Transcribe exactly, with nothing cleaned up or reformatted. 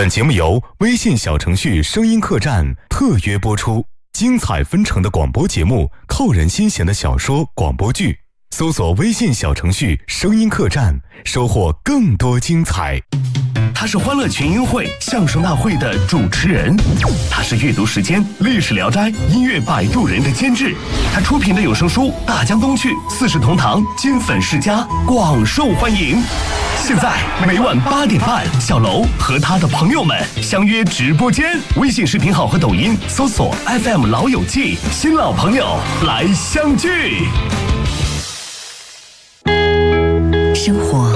本节目由微信小程序声音客栈特约播出，精彩纷呈的广播节目，扣人心弦的小说广播剧，搜索微信小程序声音客栈，收获更多精彩。 他是欢乐群英会相声大会的主持人，他是阅读时间历史聊斋音乐摆渡人的监制，他出品的有声书大江东去四世同堂金粉世家广受欢迎。现在每晚八点半，小楼和他的朋友们相约直播间，微信视频号和抖音搜索 F M 老友记，新老朋友来相聚。 生活